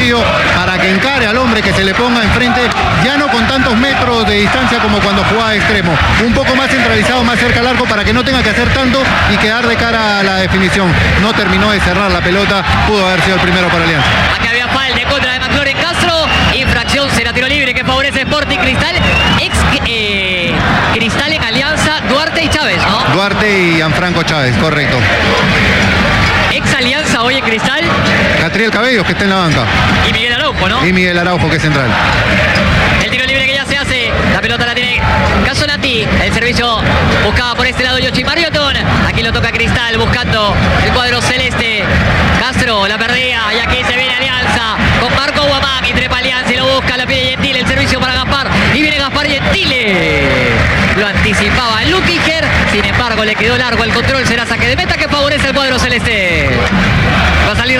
Castillo para que encare al hombre que se le ponga enfrente, ya no con tantos metros de distancia como cuando jugaba de extremo, un poco más centralizado, más cerca al arco para que no tenga que hacer tanto y quedar de cara a la definición. No terminó de cerrar la pelota, pudo haber sido el primero para Alianza. Aquí había falta en contra de McLaurin Castro, infracción, será tiro libre que favorece Sporting Cristal, Cristal en Alianza, Duarte y Chávez, ¿no? Duarte y Gianfranco Chávez, correcto. Ex Alianza hoy en Cristal. Catriel Cabellos, que está en la banca. Y Miguel Araujo, ¿no? Y Miguel Araujo, que es central. El tiro libre que ya se hace, la pelota la tiene Casonati, el servicio buscaba por este lado Yoshi Marriotón, aquí lo toca Cristal buscando el cuadro celeste, Castro la perdía y aquí se viene Alianza con Marco Guamán y trepa Alianza y lo busca, la pide Gentile, el servicio para Gaspar y viene Gaspar Gentile, lo anticipaba Lukiger, sin embargo le quedó largo el control, será saque de meta que favorece el cuadro celeste. Va a salir